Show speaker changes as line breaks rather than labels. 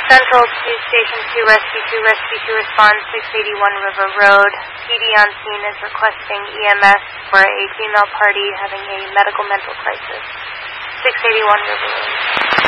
Central to Station 2, Rescue 2, Rescue 2 responds 681 River Road. PD on scene is requesting EMS for a female party having a medical mental crisis. 681 River Road.